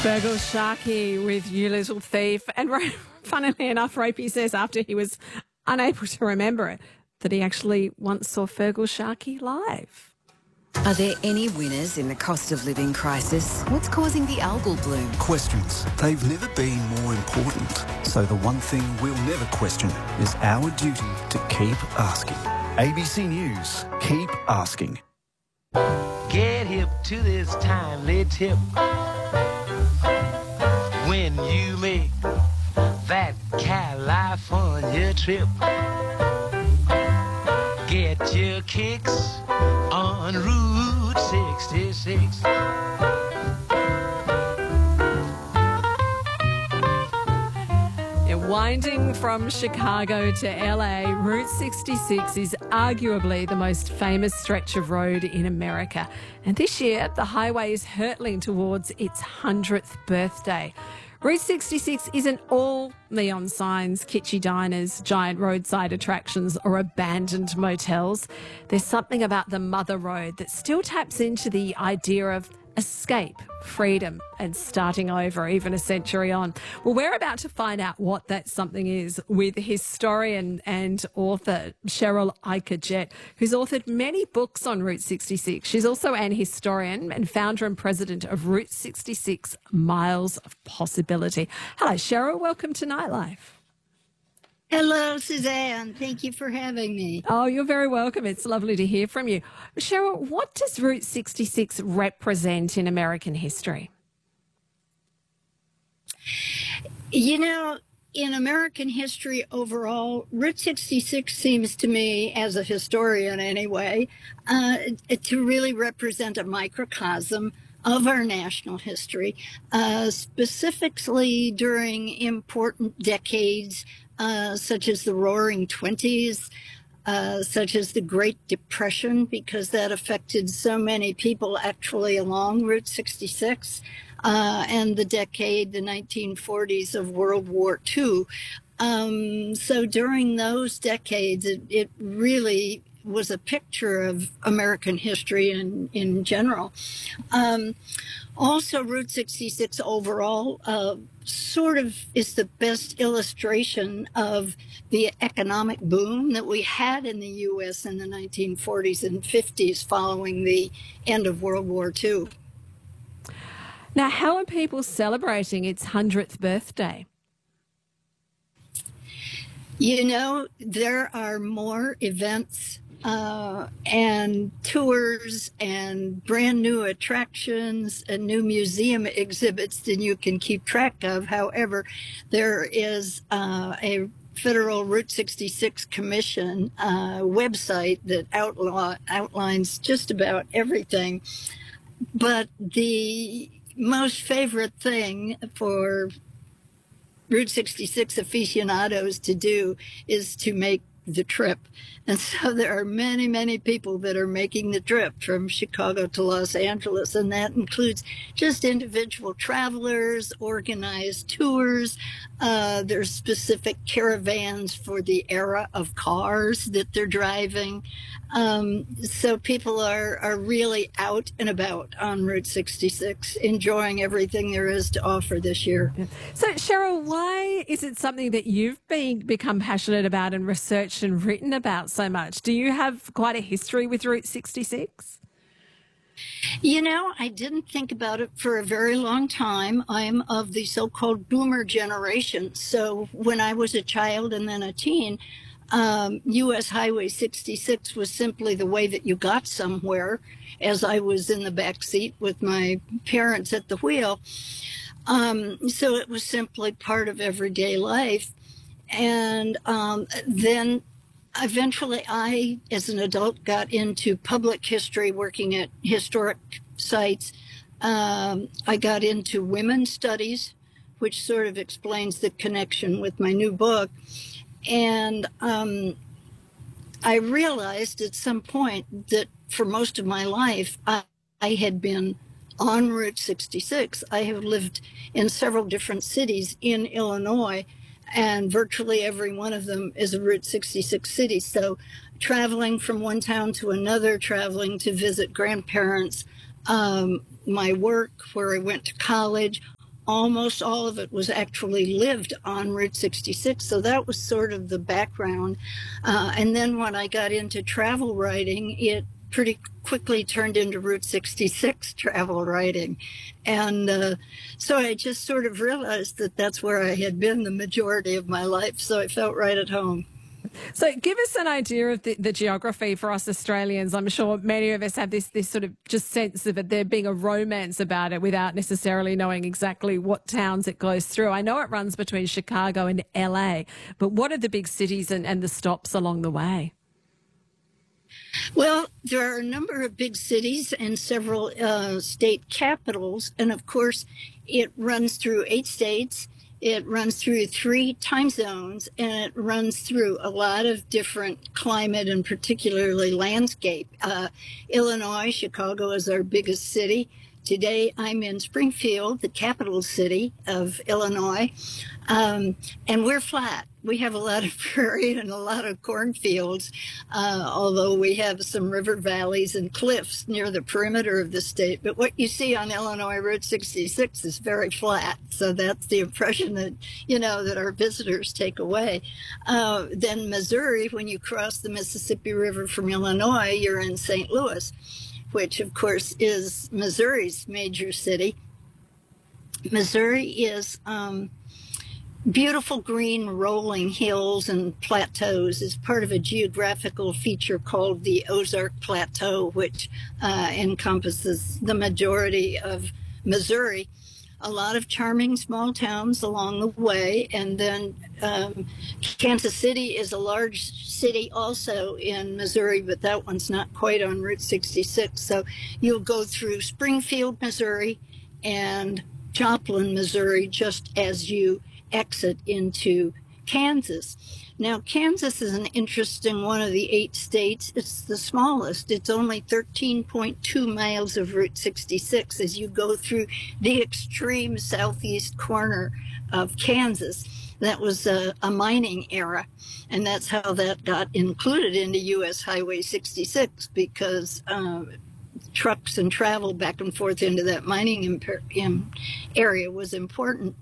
Fergal Sharkey with You Little Thief. And funnily enough, Rapey says after he was unable to remember it, that he actually once saw Fergal Sharkey live. Are there any winners in the cost of living crisis? What's causing the algal bloom? Questions. They've never been more important. So the one thing we'll never question is our duty to keep asking. ABC News. Keep asking. Get hip to this timely tip. When you make that California trip, get your kicks on Route 66. Winding from Chicago to LA, Route 66 is arguably the most famous stretch of road in America. And this year, the highway is hurtling towards its 100th birthday. Route 66 isn't all neon signs, kitschy diners, giant roadside attractions or abandoned motels. There's something about the Mother Road that still taps into the idea of escape, freedom and starting over even a century on. Well, we're about to find out what that something is with historian and author Cheryl Iker-Jett, who's authored many books on Route 66. She's also an historian and founder and president of Route 66 Miles of Possibility. Hello, Cheryl. Welcome to Nightlife. Hello, Suzanne. Thank you for having me. Oh, you're very welcome. It's lovely to hear from you. Cheryl, what does Route 66 represent in American history? You know, in American history overall, Route 66 seems to me, as a historian anyway, to really represent a microcosm of our national history, specifically during important decades such as the Roaring Twenties, such as the Great Depression, because that affected so many people actually along Route 66, and the decade, the 1940s of World War II. So during those decades, it really was a picture of American history in general. Also, Route 66 overall sort of is the best illustration of the economic boom that we had in the U.S. in the 1940s and 50s following the end of World War II. Now, how are people celebrating its 100th birthday? You know, there are more events and tours and brand new attractions and new museum exhibits than you can keep track of. However, there is a Federal Route 66 Commission website that outlines just about everything. But the most favorite thing for Route 66 aficionados to do is to make the trip. And so there are many, many people that are making the trip from Chicago to Los Angeles, and that includes just individual travelers, organized tours. There's specific caravans for the era of cars that they're driving. So people are really out and about on Route 66, enjoying everything there is to offer this year. So, Cheryl, why is it something that you've become passionate about and researched and written about so much? Do you have quite a history with Route 66? You know, I didn't think about it for a very long time. I'm of the so-called boomer generation. So when I was a child and then a teen, U.S. Highway 66 was simply the way that you got somewhere, as I was in the back seat with my parents at the wheel. So it was simply part of everyday life. And then eventually I, as an adult, got into public history, working at historic sites. I got into women's studies, which sort of explains the connection with my new book. And I realized at some point that for most of my life, I had been on Route 66. I have lived in several different cities in Illinois, and virtually every one of them is a Route 66 city. So traveling from one town to another, traveling to visit grandparents, my work, where I went to college, almost all of it was actually lived on Route 66. So that was sort of the background. And then when I got into travel writing, it pretty quickly turned into Route 66 travel writing. And so I just sort of realized that that's where I had been the majority of my life. So I felt right at home. So give us an idea of the geography for us Australians. I'm sure many of us have this sort of just sense of it there being a romance about it without necessarily knowing exactly what towns it goes through. I know it runs between Chicago and LA, but what are the big cities and the stops along the way? Well, there are a number of big cities and several state capitals. And of course, it runs through 8 states. It runs through 3 time zones, and it runs through a lot of different climate and particularly landscape. Illinois, Chicago is our biggest city. Today, I'm in Springfield, the capital city of Illinois, and we're flat. We have a lot of prairie and a lot of cornfields, although we have some river valleys and cliffs near the perimeter of the state. But what you see on Illinois Route 66 is very flat. So that's the impression that, that our visitors take away. Then Missouri, when you cross the Mississippi River from Illinois, you're in St. Louis, which of course is Missouri's major city. Missouri is beautiful green rolling hills and plateaus is part of a geographical feature called the Ozark Plateau, which encompasses the majority of Missouri. A lot of charming small towns along the way, and then Kansas City is a large city also in Missouri, but that one's not quite on Route 66. So you'll go through Springfield, Missouri, and Joplin, Missouri, just as you exit into Kansas. Now, Kansas is an interesting one of the 8 states. It's the smallest. It's only 13.2 miles of Route 66 as you go through the extreme southeast corner of Kansas. That was a mining era, and that's how that got included into U.S. Highway 66 because trucks and travel back and forth into that mining area was important.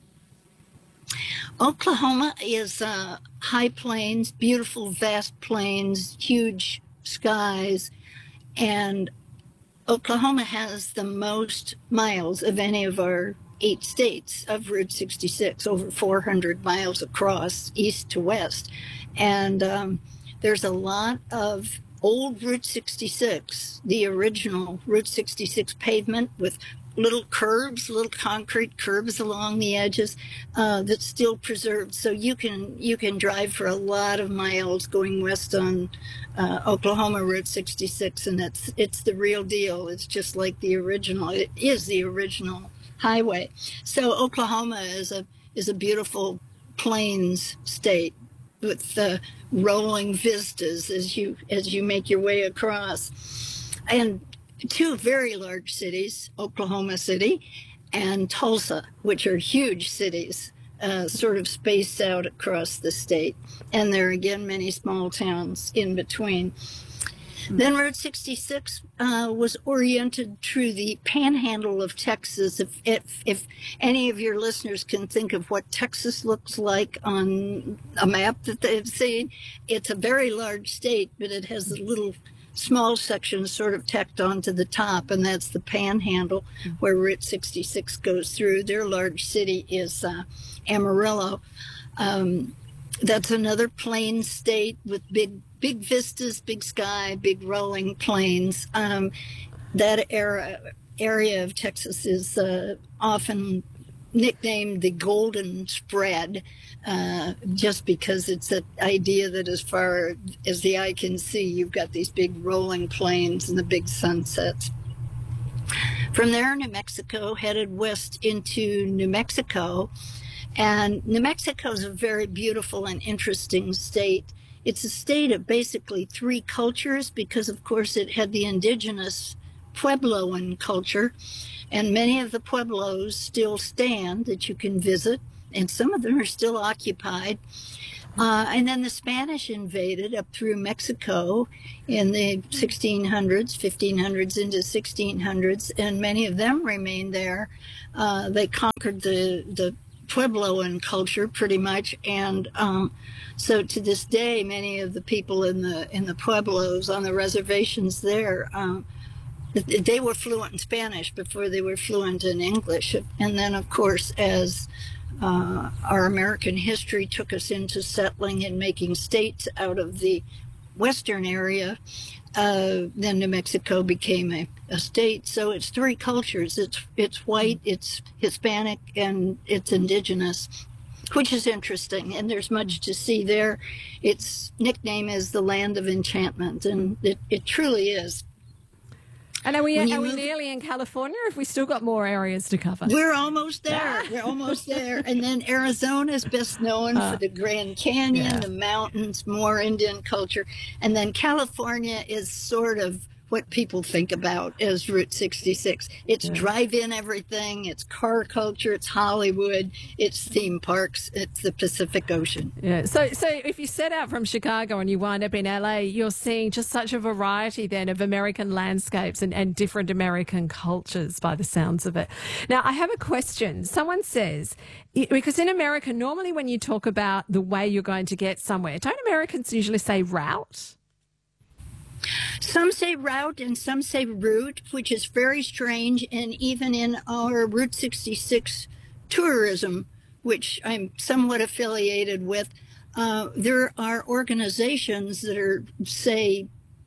Oklahoma is high plains, beautiful, vast plains, huge skies, and Oklahoma has the most miles of any of our 8 states of Route 66, over 400 miles across, east to west. And there's a lot of old Route 66, the original Route 66 pavement with little curbs, little concrete curbs along the edges that's still preserved. So you can drive for a lot of miles going west on Oklahoma Route 66, and it's the real deal. It's just like the original. It is the original highway. So Oklahoma is a beautiful plains state with rolling vistas as you make your way across, and 2 very large cities, Oklahoma City and Tulsa, which are huge cities, sort of spaced out across the state. And there are, again, many small towns in between. Then Route 66 was oriented through the panhandle of Texas. If any of your listeners can think of what Texas looks like on a map that they've seen, it's a very large state, but it has a little small section sort of tacked onto the top, and that's the panhandle where Route 66 goes through. Their large city is Amarillo. That's another plain state with big vistas, big sky, big rolling plains. That area of Texas is often nicknamed the Golden Spread, just because it's an idea that as far as the eye can see, you've got these big rolling plains and the big sunsets. From there, New Mexico headed west into New Mexico. And New Mexico is a very beautiful and interesting state. It's a state of basically 3 cultures because, of course, it had the indigenous Puebloan culture. And many of the Pueblos still stand that you can visit, and some of them are still occupied. And then the Spanish invaded up through Mexico in the 1600s, 1500s into 1600s, and many of them remained there. They conquered the Puebloan culture pretty much, and so to this day, many of the people in the Pueblos on the reservations there, they were fluent in Spanish before they were fluent in English. And then, of course, as our American history took us into settling and making states out of the western area, then New Mexico became a state. So it's three cultures. It's white, it's Hispanic, and it's indigenous, which is interesting. And there's much to see there. Its nickname is the Land of Enchantment, and it truly is. And are we nearly in California, or have we still got more areas to cover? We're almost there. We're almost there. And then Arizona is best known for the Grand Canyon, the mountains, more Indian culture. And then California is sort of what people think about as Route 66. It's drive-in everything. It's car culture. It's Hollywood. It's theme parks. It's the Pacific Ocean. Yeah. So if you set out from Chicago and you wind up in LA, you're seeing just such a variety then of American landscapes and different American cultures by the sounds of it. Now, I have a question. Someone says, because in America, normally when you talk about the way you're going to get somewhere, don't Americans usually say route? Some say route and some say route, which is very strange. And even in our Route 66 tourism, which I'm somewhat affiliated with, there are organizations that are, say,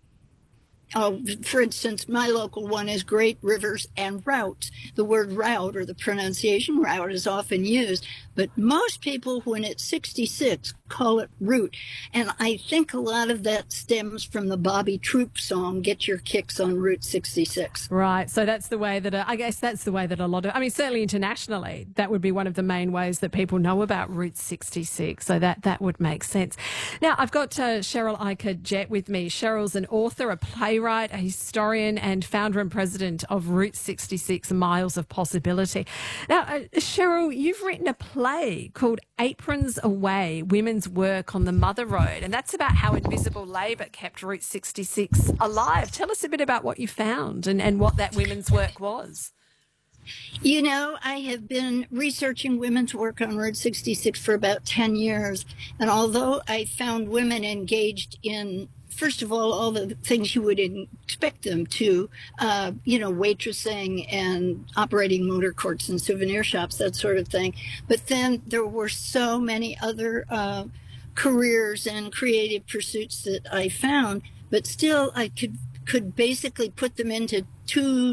for instance, my local one is Great Rivers and Routes. The word route, or the pronunciation route, is often used, but most people, when it's 66, call it route. And I think a lot of that stems from the Bobby Troop song, Get Your Kicks on Route 66. Right. So that's the way that, I guess that's the way that a lot of, I mean, certainly internationally, that would be one of the main ways that people know about Route 66. So that would make sense. Now, I've got Cheryl Iker-Jett with me. Cheryl's an author, a playwright, a historian, and founder and president of Route 66, Miles of Possibility. Now, Cheryl, you've written a play called Aprons Away, Women's Work on the Mother Road, and that's about how invisible labour kept Route 66 alive. Tell us a bit about what you found and what that women's work was. You know, I have been researching women's work on Route 66 for about 10 years, and although I found women engaged in, first of all the things you would expect them to, waitressing and operating motor courts and souvenir shops, that sort of thing. But then there were so many other careers and creative pursuits that I found, but still I could basically put them into two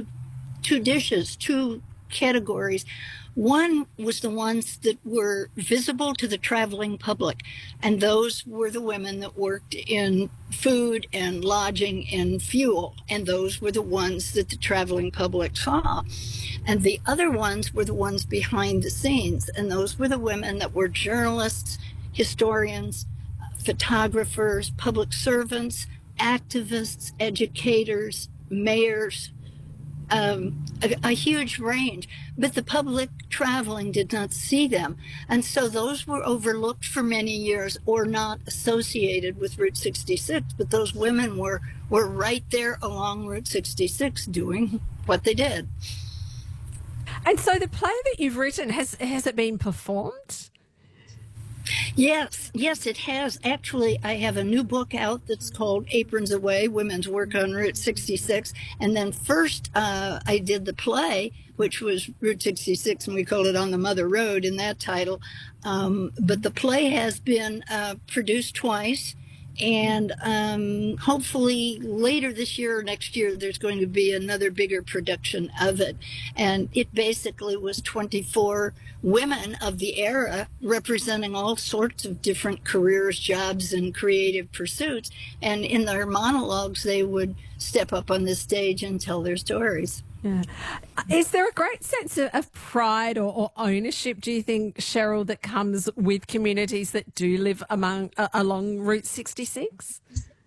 categories. One was the ones that were visible to the traveling public, and those were the women that worked in food and lodging and fuel, and those were the ones that the traveling public saw. And the other ones were the ones behind the scenes, and those were the women that were journalists, historians, photographers, public servants, activists, educators, mayors, a huge range, but the public traveling did not see them. And so those were overlooked for many years or not associated with Route 66, but those women were right there along Route 66 doing what they did. And so the play that you've written, has it been performed? Yes, it has. Actually, I have a new book out that's called Aprons Away, Women's Work on Route 66. And then first I did the play, which was Route 66, and we called it On the Mother Road in that title. But the play has been produced twice. And hopefully later this year or next year, there's going to be another bigger production of it. And it basically was 24 women of the era representing all sorts of different careers, jobs, and creative pursuits. And in their monologues, they would step up on the stage and tell their stories. Yeah. Is there a great sense of pride or ownership, do you think, Cheryl, that comes with communities that do live along Route 66?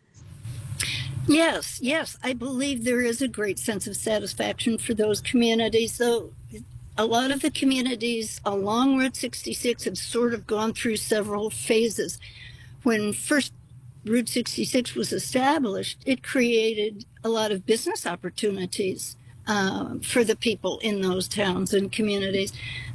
Yes. I believe there is a great sense of satisfaction for those communities, though a lot of the communities along Route 66 have sort of gone through several phases. when first Route 66 was established, it created a lot of business opportunities for the people in those towns and communities.